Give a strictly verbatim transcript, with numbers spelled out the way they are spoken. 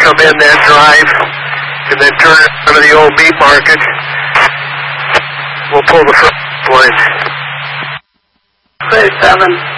come in that drive and then turn it into the old meat market. We'll pull the first line. Say seven.